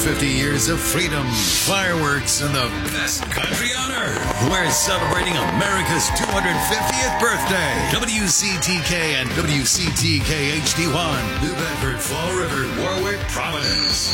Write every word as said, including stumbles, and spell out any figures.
fifty years of freedom, fireworks, and the best country on earth. We're celebrating America's two hundred fiftieth birthday. W C T K and W C T K H D one, New Bedford, Fall River, Warwick, Providence.